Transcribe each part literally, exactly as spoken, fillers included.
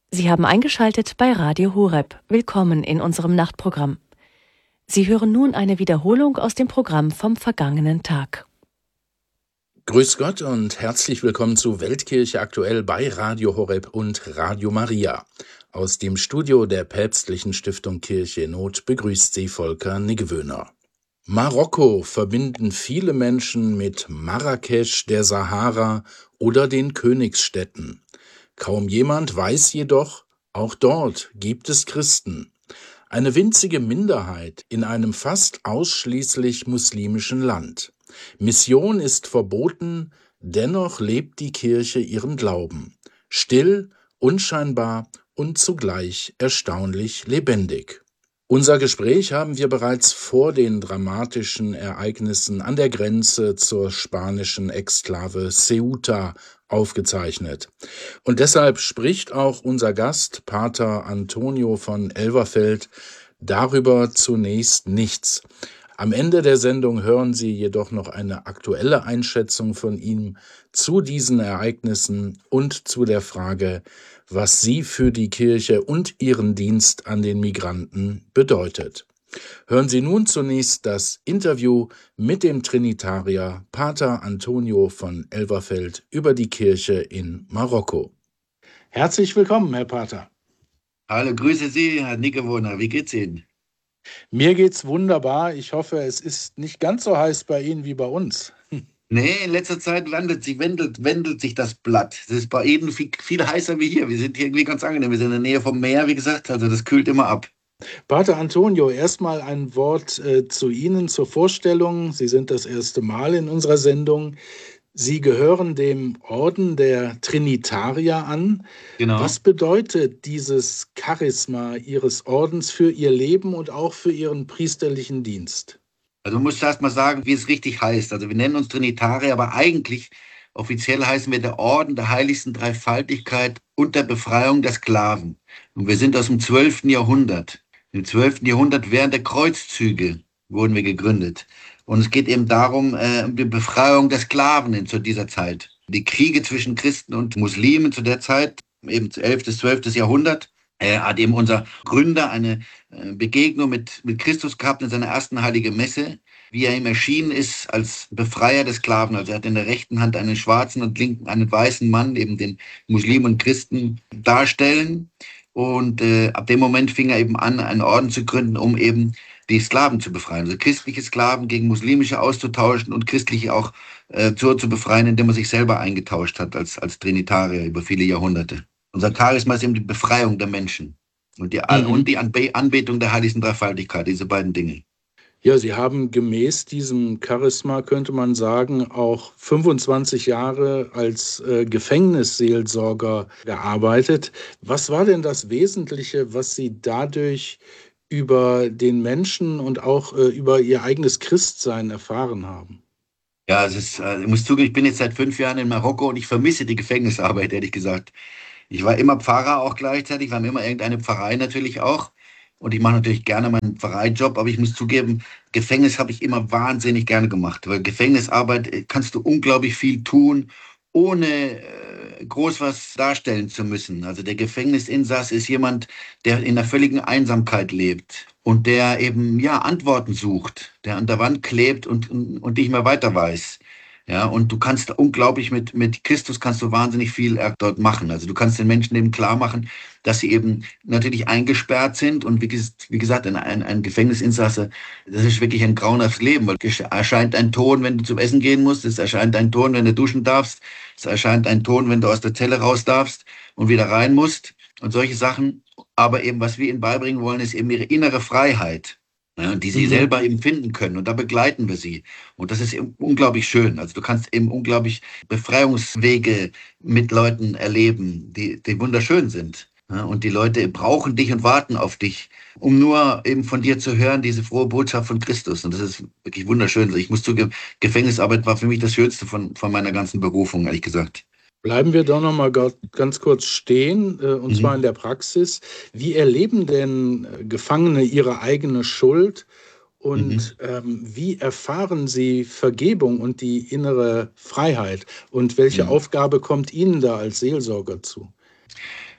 Sie haben eingeschaltet bei Radio Horeb. Willkommen in unserem Nachtprogramm. Sie hören nun eine Wiederholung aus dem Programm vom vergangenen Tag. Grüß Gott und herzlich willkommen zu Weltkirche aktuell bei Radio Horeb und Radio Maria. Aus dem Studio der Päpstlichen Stiftung Kirche in Not begrüßt Sie Volker Niggewöhner. Marokko verbinden viele Menschen mit Marrakesch, der Sahara oder den Königsstädten. Kaum jemand weiß jedoch, auch dort gibt es Christen. Eine winzige Minderheit in einem fast ausschließlich muslimischen Land. Mission ist verboten, dennoch lebt die Kirche ihren Glauben. Still, unscheinbar und zugleich erstaunlich lebendig. Unser Gespräch haben wir bereits vor den dramatischen Ereignissen an der Grenze zur spanischen Exklave Ceuta aufgezeichnet. Und deshalb spricht auch unser Gast, Pater Antonio von Elverfeld, darüber zunächst nichts. Am Ende der Sendung hören Sie jedoch noch eine aktuelle Einschätzung von ihm zu diesen Ereignissen und zu der Frage, was sie für die Kirche und ihren Dienst an den Migranten bedeutet. Hören Sie nun zunächst das Interview mit dem Trinitarier Pater Antonio von Elverfeld über die Kirche in Marokko. Herzlich willkommen, Herr Pater. Hallo, grüße Sie, Herr Niggewöhner. Wie geht's Ihnen? Mir geht's wunderbar. Ich hoffe, es ist nicht ganz so heiß bei Ihnen wie bei uns. Nee, in letzter Zeit wandelt sich, wendelt, wendelt sich das Blatt. Es ist bei Ihnen viel, viel heißer wie hier. Wir sind hier irgendwie ganz angenehm. Wir sind in der Nähe vom Meer, wie gesagt. Also das kühlt immer ab. Pater Antonio, erstmal ein Wort äh, zu Ihnen, zur Vorstellung. Sie sind das erste Mal in unserer Sendung. Sie gehören dem Orden der Trinitarier an. Genau. Was bedeutet dieses Charisma Ihres Ordens für Ihr Leben und auch für Ihren priesterlichen Dienst? Also man muss erst mal sagen, wie es richtig heißt. Also wir nennen uns Trinitarier, aber eigentlich offiziell heißen wir der Orden der heiligsten Dreifaltigkeit und der Befreiung der Sklaven. Und wir sind aus dem zwölften Jahrhundert. Im zwölften Jahrhundert während der Kreuzzüge wurden wir gegründet. Und es geht eben darum, äh, um die Befreiung der Sklaven in, zu dieser Zeit. Die Kriege zwischen Christen und Muslimen zu der Zeit, eben elftes, zwölftes Jahrhundert, äh, hat eben unser Gründer eine äh, Begegnung mit, mit Christus gehabt in seiner ersten heiligen Messe, wie er ihm erschienen ist als Befreier der Sklaven. Also er hat in der rechten Hand einen schwarzen und linken einen weißen Mann, eben den Muslimen und Christen darstellen. Und äh, ab dem Moment fing er eben an, einen Orden zu gründen, um eben die Sklaven zu befreien. Also christliche Sklaven gegen muslimische auszutauschen und christliche auch äh, zu, zu befreien, indem er sich selber eingetauscht hat als, als Trinitarier über viele Jahrhunderte. Unser Charisma ist eben die Befreiung der Menschen und die, mhm. und die Anbe- Anbetung der heiligsten Dreifaltigkeit, diese beiden Dinge. Ja, Sie haben gemäß diesem Charisma, könnte man sagen, auch fünfundzwanzig Jahre als äh, Gefängnisseelsorger gearbeitet. Was war denn das Wesentliche, was Sie dadurch über den Menschen und auch äh, über Ihr eigenes Christsein erfahren haben? Ja, es ist, äh, ich muss zugeben, ich bin jetzt seit fünf Jahren in Marokko und ich vermisse die Gefängnisarbeit, ehrlich gesagt. Ich war immer Pfarrer auch gleichzeitig, war immer irgendeine Pfarrei natürlich auch. Und ich mache natürlich gerne meinen Pfarreijob, aber ich muss zugeben, Gefängnis habe ich immer wahnsinnig gerne gemacht, weil Gefängnisarbeit kannst du unglaublich viel tun, ohne äh, groß was darstellen zu müssen. Also der Gefängnisinsass ist jemand, der in einer völligen Einsamkeit lebt und der eben ja Antworten sucht, der an der Wand klebt und, und, und nicht mehr weiter weiß. Ja, und du kannst unglaublich mit, mit Christus kannst du wahnsinnig viel dort machen. Also du kannst den Menschen eben klar machen, dass sie eben natürlich eingesperrt sind. Und wie, wie gesagt, ein, ein, ein Gefängnisinsasse, das ist wirklich ein grauenhaftes Leben, weil es erscheint ein Ton, wenn du zum Essen gehen musst. Es erscheint ein Ton, wenn du duschen darfst. Es erscheint ein Ton, wenn du aus der Zelle raus darfst und wieder rein musst und solche Sachen. Aber eben, was wir ihnen beibringen wollen, ist eben ihre innere Freiheit. Ja, die sie mhm. selber eben finden können. Und da begleiten wir sie. Und das ist unglaublich schön. Also du kannst eben unglaublich Befreiungswege mit Leuten erleben, die, die wunderschön sind. Ja, und die Leute brauchen dich und warten auf dich, um nur eben von dir zu hören, diese frohe Botschaft von Christus. Und das ist wirklich wunderschön. Ich muss zugeben, Gefängnisarbeit war für mich das Schönste von, von meiner ganzen Berufung, ehrlich gesagt. Bleiben wir doch noch mal ganz kurz stehen, und zwar in der Praxis. Wie erleben denn Gefangene ihre eigene Schuld und mhm. ähm, wie erfahren sie Vergebung und die innere Freiheit? Und welche mhm. Aufgabe kommt Ihnen da als Seelsorger zu?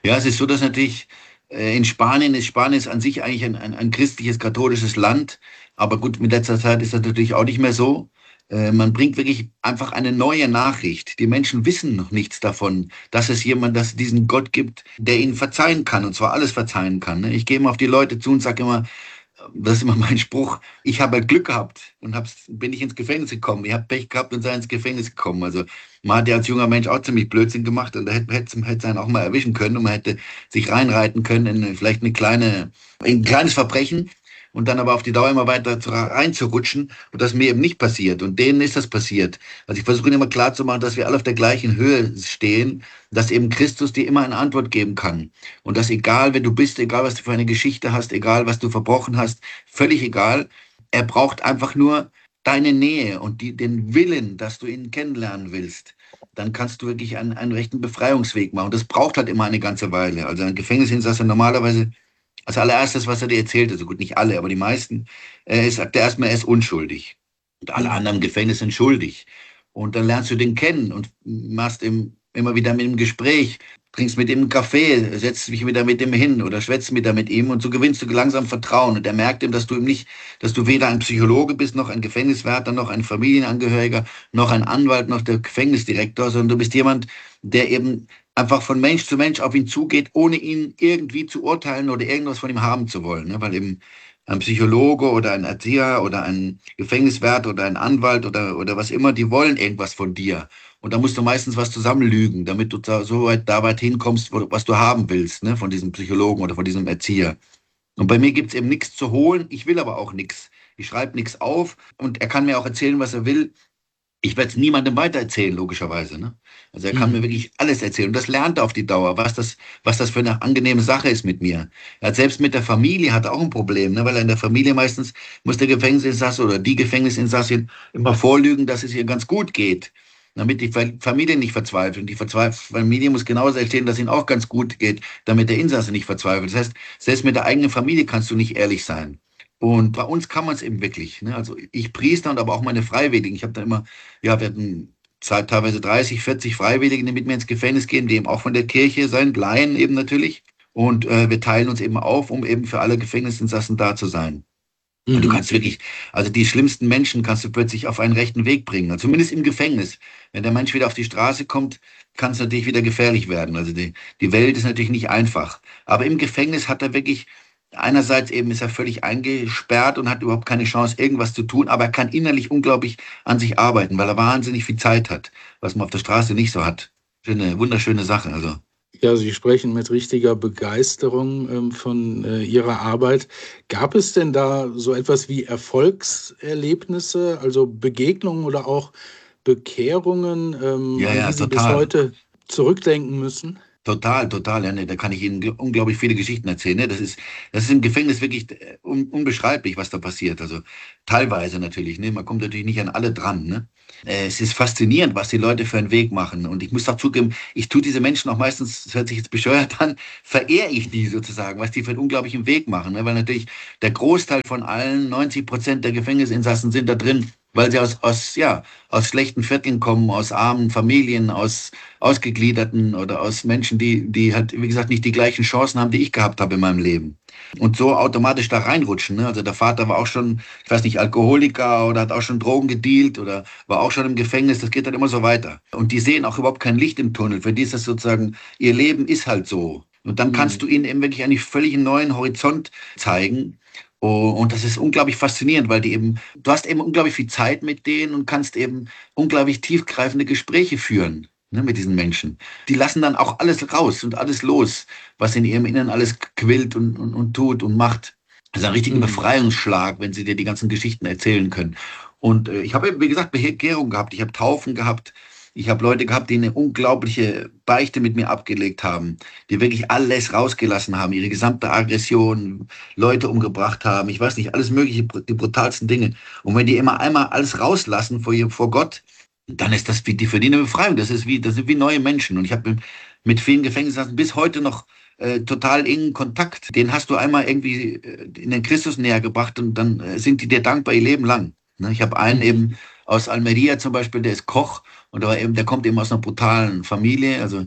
Ja, es ist so, dass natürlich äh, in Spanien ist Spanien ist an sich eigentlich ein, ein, ein christliches, katholisches Land. Aber gut, mit letzter Zeit ist das natürlich auch nicht mehr so. Äh, man bringt wirklich einfach eine neue Nachricht. Die Menschen wissen noch nichts davon, dass es jemand, dass es diesen Gott gibt, der ihnen verzeihen kann, und zwar alles verzeihen kann. Ne? Ich gehe immer auf die Leute zu und sage immer, das ist immer mein Spruch, ich habe halt Glück gehabt und hab's, bin nicht ins Gefängnis gekommen. Ich habe Pech gehabt und sei ins Gefängnis gekommen. Also man hat ja als junger Mensch auch ziemlich Blödsinn gemacht und da hätte, hätte, hätte einen auch mal erwischen können und man hätte sich reinreiten können in vielleicht eine kleine, in ein kleines Verbrechen und dann aber auf die Dauer immer weiter zu- reinzurutschen und das mir eben nicht passiert. Und denen ist das passiert. Also ich versuche ihnen immer klarzumachen, dass wir alle auf der gleichen Höhe stehen, dass eben Christus dir immer eine Antwort geben kann. Und dass egal, wer du bist, egal, was du für eine Geschichte hast, egal, was du verbrochen hast, völlig egal, er braucht einfach nur deine Nähe und die, den Willen, dass du ihn kennenlernen willst. Dann kannst du wirklich einen, einen rechten Befreiungsweg machen. Und das braucht halt immer eine ganze Weile. Also ein Gefängnisinsasse normalerweise, als allererstes, was er dir erzählt, also gut, nicht alle, aber die meisten, äh, sagt er erstmal, er ist unschuldig. Und alle anderen im Gefängnis sind schuldig. Und dann lernst du den kennen und machst ihm immer wieder mit ihm Gespräch, trinkst mit ihm einen Kaffee, setzt dich wieder mit ihm hin oder schwätzt wieder mit ihm und so gewinnst du langsam Vertrauen. Und er merkt ihm, dass du ihm nicht, dass du weder ein Psychologe bist, noch ein Gefängniswärter, noch ein Familienangehöriger, noch ein Anwalt, noch der Gefängnisdirektor, sondern du bist jemand, der eben einfach von Mensch zu Mensch auf ihn zugeht, ohne ihn irgendwie zu urteilen oder irgendwas von ihm haben zu wollen. Ne? Weil eben ein Psychologe oder ein Erzieher oder ein Gefängniswärter oder ein Anwalt oder, oder was immer, die wollen irgendwas von dir. Und da musst du meistens was zusammenlügen, damit du da so weit, da weit hinkommst, wo, was du haben willst, ne? Von diesem Psychologen oder von diesem Erzieher. Und bei mir gibt's eben nichts zu holen, ich will aber auch nichts. Ich schreibe nichts auf und er kann mir auch erzählen, was er will. Ich werde es niemandem weitererzählen, logischerweise. Ne? Also er kann mir Mhm. wirklich alles erzählen. Und das lernt er auf die Dauer, was das, was das für eine angenehme Sache ist mit mir. Er hat selbst mit der Familie hat er auch ein Problem, ne? Weil er in der Familie meistens muss der Gefängnisinsasse oder die Gefängnisinsassin immer vorlügen, dass es ihr ganz gut geht, damit die Familie nicht verzweifelt. Und die Verzweif- Familie muss genauso erzählen, dass es ihnen auch ganz gut geht, damit der Insasse nicht verzweifelt. Das heißt, selbst mit der eigenen Familie kannst du nicht ehrlich sein. Und bei uns kann man es eben wirklich. Ne? Also ich Priester und aber auch meine Freiwilligen. Ich habe da immer, ja, wir hatten Zeit, teilweise dreißig, vierzig Freiwillige, die mit mir ins Gefängnis gehen, die eben auch von der Kirche sein, Laien eben natürlich. Und äh, wir teilen uns eben auf, um eben für alle Gefängnisinsassen da zu sein. Und du Mhm. kannst wirklich, also die schlimmsten Menschen kannst du plötzlich auf einen rechten Weg bringen, also zumindest im Gefängnis. Wenn der Mensch wieder auf die Straße kommt, kann es natürlich wieder gefährlich werden. Also die, die Welt ist natürlich nicht einfach. Aber im Gefängnis hat er wirklich, einerseits eben ist er völlig eingesperrt und hat überhaupt keine Chance, irgendwas zu tun, aber er kann innerlich unglaublich an sich arbeiten, weil er wahnsinnig viel Zeit hat, was man auf der Straße nicht so hat. Eine wunderschöne Sache, also. Ja, Sie sprechen mit richtiger Begeisterung ähm, von äh, Ihrer Arbeit. Gab es denn da so etwas wie Erfolgserlebnisse, also Begegnungen oder auch Bekehrungen, ähm, Ja, an ja, die Sie bis total. heute zurückdenken müssen? Total, total. Ja, ne, da kann ich Ihnen ge- unglaublich viele Geschichten erzählen. Ne? Das ist, das ist im Gefängnis wirklich äh, un, unbeschreiblich, was da passiert. Also teilweise natürlich. Ne? Man kommt natürlich nicht an alle dran. Ne? Äh, es ist faszinierend, was die Leute für einen Weg machen. Und ich muss auch zugeben, ich tue diese Menschen auch meistens, das hört sich jetzt bescheuert an, verehre ich die sozusagen, was die für einen unglaublichen Weg machen. Ne? Weil natürlich der Großteil von allen, neunzig Prozent der Gefängnisinsassen sind da drin, weil sie aus, aus, ja, aus schlechten Vierteln kommen, aus armen Familien, aus Ausgegliederten oder aus Menschen, die, die halt, wie gesagt, nicht die gleichen Chancen haben, die ich gehabt habe in meinem Leben. Und so automatisch da reinrutschen. Ne? Also der Vater war auch schon, ich weiß nicht, Alkoholiker oder hat auch schon Drogen gedealt oder war auch schon im Gefängnis. Das geht dann immer so weiter. Und die sehen auch überhaupt kein Licht im Tunnel. Für die ist das sozusagen, ihr Leben ist halt so. Und dann kannst Mhm. du ihnen eben wirklich einen völlig neuen Horizont zeigen. Oh, und das ist unglaublich faszinierend, weil die eben, du hast eben unglaublich viel Zeit mit denen und kannst eben unglaublich tiefgreifende Gespräche führen, ne, mit diesen Menschen. Die lassen dann auch alles raus und alles los, was in ihrem Inneren alles quillt und, und, und tut und macht. Das ist ein richtiger Mhm. Befreiungsschlag, wenn sie dir die ganzen Geschichten erzählen können. Und äh, ich habe, eben, wie gesagt, Bekehrung gehabt, ich habe Taufen gehabt, ich habe Leute gehabt, die eine unglaubliche Beichte mit mir abgelegt haben, die wirklich alles rausgelassen haben, ihre gesamte Aggression, Leute umgebracht haben, ich weiß nicht, alles mögliche, die brutalsten Dinge. Und wenn die immer einmal alles rauslassen vor, ihr- vor Gott, dann ist das wie die für die eine Befreiung. Das ist wie, das sind wie neue Menschen. Und ich habe mit vielen Gefängnisinsassen bis heute noch äh, total engen Kontakt. Den hast du einmal irgendwie äh, in den Christus näher gebracht und dann äh, sind die dir dankbar ihr Leben lang. Ne? Ich habe einen Mhm. eben aus Almeria zum Beispiel, der ist Koch und der, war eben, der kommt eben aus einer brutalen Familie. Also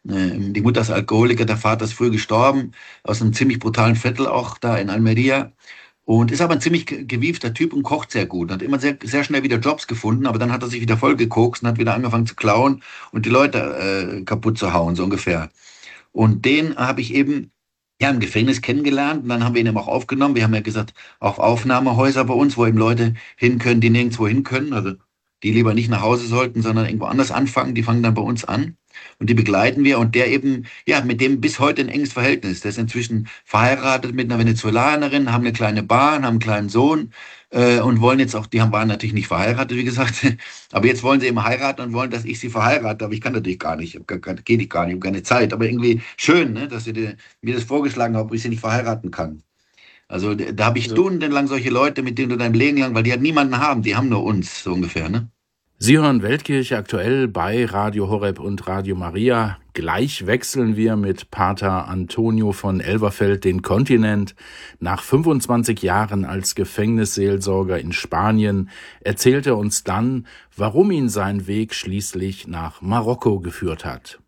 Die Mutter ist Alkoholiker, der Vater ist früh gestorben, aus einem ziemlich brutalen Viertel auch da in Almeria. Und ist aber ein ziemlich gewiefter Typ und kocht sehr gut. Hat immer sehr, sehr schnell wieder Jobs gefunden, aber dann hat er sich wieder voll gekokst und hat wieder angefangen zu klauen und die Leute äh, kaputt zu hauen, so ungefähr. Und den habe ich eben ja im Gefängnis kennengelernt und dann haben wir ihn eben auch aufgenommen. Wir haben ja gesagt, auch Aufnahmehäuser bei uns, wo eben Leute hin können, die nirgendwo hin können, also die lieber nicht nach Hause sollten, sondern irgendwo anders anfangen, die fangen dann bei uns an. Und die begleiten wir und der eben, ja, mit dem bis heute ein enges Verhältnis. Der ist inzwischen verheiratet mit einer Venezolanerin, haben eine kleine Bar, haben einen kleinen Sohn äh, und wollen jetzt auch, die haben waren natürlich nicht verheiratet, wie gesagt, aber jetzt wollen sie eben heiraten und wollen, dass ich sie verheirate, aber ich kann natürlich gar nicht, gar, gar, geht ich gar nicht, ich habe keine Zeit, aber irgendwie schön, ne, dass sie die, mir das vorgeschlagen haben, ob ich sie nicht verheiraten kann. Also da, da habe ich stundenlang solche Leute, mit denen du dein Leben lang, weil die halt niemanden haben, die haben nur uns, so ungefähr, ne? Sie hören Weltkirche aktuell bei Radio Horeb und Radio Maria. Gleich wechseln wir mit Pater Antonio von Elverfeld den Kontinent. Nach fünfundzwanzig Jahren als Gefängnisseelsorger in Spanien erzählt er uns dann, warum ihn sein Weg schließlich nach Marokko geführt hat.